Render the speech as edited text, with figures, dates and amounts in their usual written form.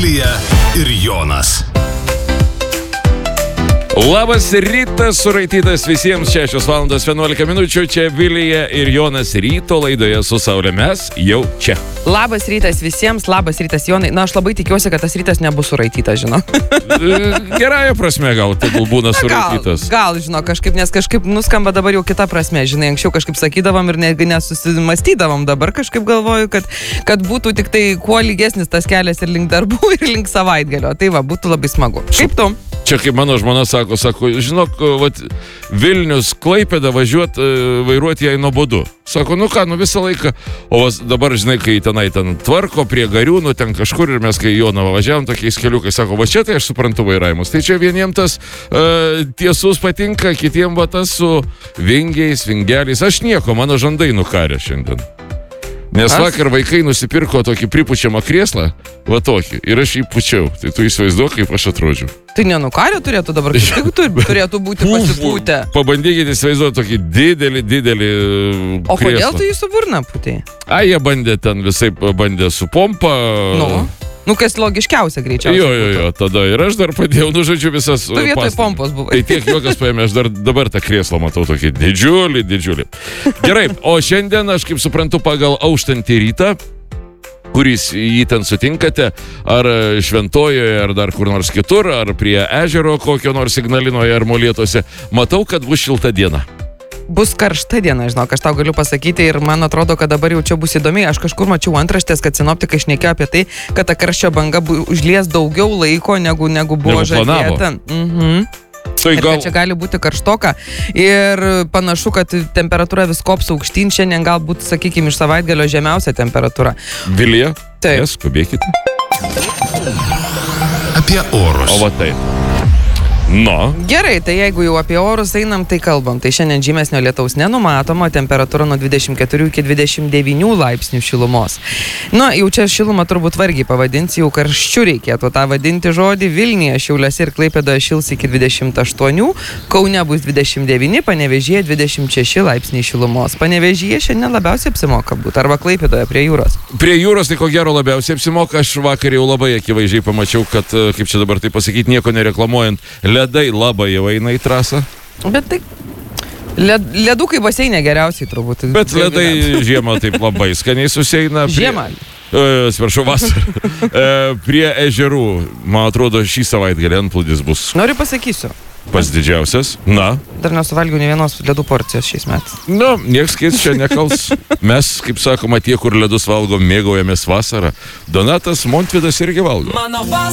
Vilija ir Jonas. Labas rytas, suraitytas visiems, 6:11 čia Vilija ir Jonas ryto laidoje su Saule, mes jau čia. Labas rytas visiems, labas rytas Jonai. Na, aš labai tikiuosi, kad tas rytas nebus suraitytas, žinau. Gerąją prasme gal tegul būna suraitytas. Gal, žinau, nes kažkaip nuskamba dabar jau kita prasme, žinai, anksčiau kažkaip sakydavom ir netgi nesusimastydavom, dabar kažkaip galvoju, kad būtų tik tai kuo lygesnis tas kelias ir link darbų, ir link savaitgalio. Tai va, būtų labai smagu. Kaip tu? Čia kaip mano žmona sako, žinok, Vilnius, Klaipėda vairuoti jai nuobodu. Sako, visą laiką. O dabar, žinai, kai ten tvarko prie Gariūnų, ten kažkur ir mes, kai Jonavą važiavom tokiais keliukais, sako, va čia tai aš suprantu vairavimus. Tai čia vieniem tas tiesus patinka, kitiem va tas su vingiais, vingeliais. Aš nieko, mano žandai nukarė šiandien. Nes vakar vaikai nusipirko tokį pripučiamą krėslą, va tokį, ir aš jį pučiau. Tai tu įsivaizduok, kaip aš atrodžiau. Tai nenukarė turėtų dabar, kaip turėtų būti pasipūtę. Pabandykite įsivaizduoti tokį didelį krėslą. O kodėl tu jį su burna putėjai? Jie bandė ten visai, bandė su pompa. Kas logiškiausia greičiausiai. Jo, tada ir aš dar padėjau, žodžiu, visas tu vietoj pompos buvai. Tai tiek juokas paėmė, aš dabar tą krėslą matau tokį didžiulį. Gerai, o šiandien, aš kaip suprantu, pagal auštantį rytą, kuris jį ten sutinkate, ar Šventojoje, ar dar kur nors kitur, ar prie ežero kokio nors Ignalinoje ar Molėtuose, matau, kad bus šilta diena. Bus karšta diena, žinok, aš tau galiu pasakyti ir man atrodo, kad dabar jau čia bus įdomiai. Aš kažkur mačiau antraštės, kad sinoptikai šnekėjo apie tai, kad ta karščio banga užlies daugiau laiko, negu buvo žadėta. Ir kad čia gali būti karštoka ir panašu, kad temperatūra vis kops aukštyn, šiandien galbūt, sakykime, iš savaitgalio žemiausia temperatūra. Vilija, taip. Skubėkite. Apie orus. O va taip. Gerai, tai jeigu jau apie orus einam, tai kalbam. Tai šiandien žymesnio lietaus nenumatoma, temperatūra nuo 24 iki 29 laipsnių šilumos. Jau čia šilumą turbūt vargiai pavadinsi, jau karščiu reikėtų tą vadinti žodį. Vilniuje, Šiauliuose ir Klaipėdoje šils iki 28, Kaune bus 29, Panevėžyje 26 laipsniai šilumos. Panevėžyje šiandien labiausiai apsimoka būti, arba Klaipėdoje prie jūros. Prie jūros tai ko gero labiausiai apsimoka. Aš vakar jau labai akivaizdžiai pamačiau, kad, kaip čia dabar tai pasakyti, nieko nereklamuojant, ledai labai jau eina į trasą. Bet tai ledukai baseinė geriausiai turbūt. Bet ledai žiemą taip labai skaniai susieina. Žiemą? Atsiprašau, vasarą. Prie ežerų, man atrodo, šį savaitgalį antplūdis bus. Noriu pasakysiu. Pats didžiausias. Dar nesuvalgiau ne vienos ledų porcijos šiais metais. Nieks kits čia nekals. Mes, kaip sakoma, tie, kur ledus valgom, mėgaujamės vasarą. Donatas Montvydas irgi valgo.